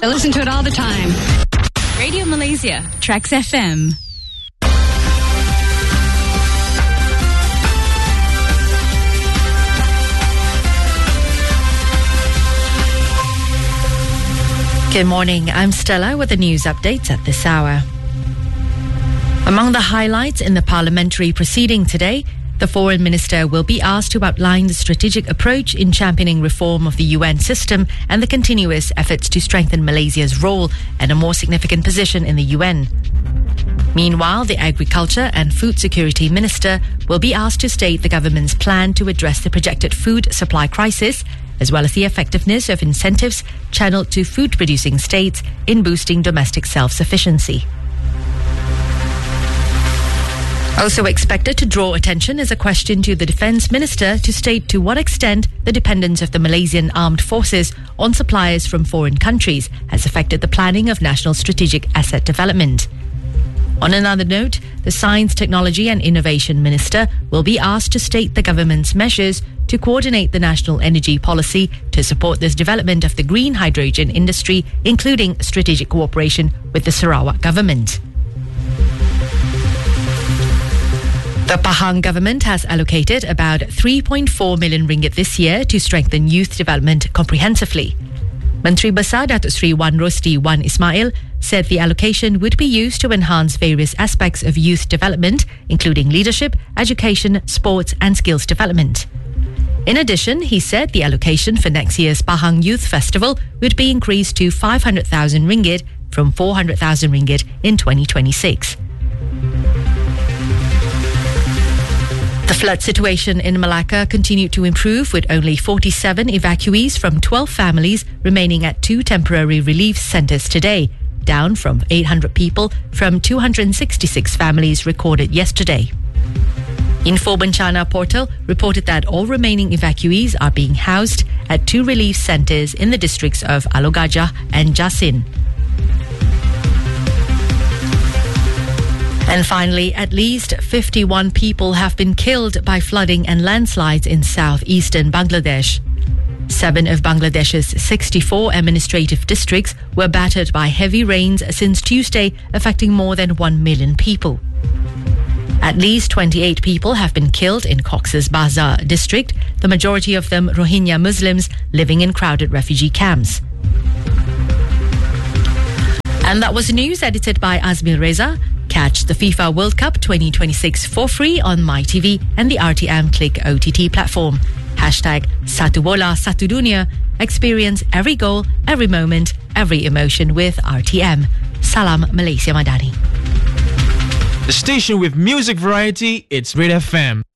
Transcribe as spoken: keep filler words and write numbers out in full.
I listen to it all the time. Radio Malaysia, Trax F M. Good morning, I'm Stella with the news updates at this hour. Among the highlights in the parliamentary proceeding today, the foreign minister will be asked to outline the strategic approach in championing reform of the U N system and the continuous efforts to strengthen Malaysia's role and a more significant position in the U N. Meanwhile, the Agriculture and Food Security Minister will be asked to state the government's plan to address the projected food supply crisis, as well as the effectiveness of incentives channeled to food-producing states in boosting domestic self-sufficiency. Also expected to draw attention is a question to the Defence Minister to state to what extent the dependence of the Malaysian Armed Forces on suppliers from foreign countries has affected the planning of national strategic asset development. On another note, the Science, Technology and Innovation Minister will be asked to state the government's measures to coordinate the national energy policy to support this development of the green hydrogen industry, including strategic cooperation with the Sarawak government. The Pahang government has allocated about three point four million ringgit this year to strengthen youth development comprehensively. Menteri Besar Datuk Seri Wan Rosdi Wan Ismail said the allocation would be used to enhance various aspects of youth development, including leadership, education, sports and skills development. In addition, he said the allocation for next year's Pahang Youth Festival would be increased to five hundred thousand ringgit from four hundred thousand ringgit in twenty twenty-six. The flood situation in Malacca continued to improve, with only forty-seven evacuees from twelve families remaining at two temporary relief centres today, down from eight hundred people from two hundred sixty-six families recorded yesterday. Info Bencana portal reported that all remaining evacuees are being housed at two relief centres in the districts of Alor Gajah and Jasin. And finally, at least fifty-one people have been killed by flooding and landslides in southeastern Bangladesh. Seven of Bangladesh's sixty-four administrative districts were battered by heavy rains since Tuesday, affecting more than one million people. At least twenty-eight people have been killed in Cox's Bazar district, the majority of them Rohingya Muslims living in crowded refugee camps. And that was news edited by Azmir Reza. Catch the FIFA World Cup twenty twenty-six for free on MyTV and the R T M Click O T T platform. Hashtag Satu Bola Satu Dunia. Experience every goal, every moment, every emotion with R T M. Salam Malaysia Madani. The station with music variety, it's Red F M.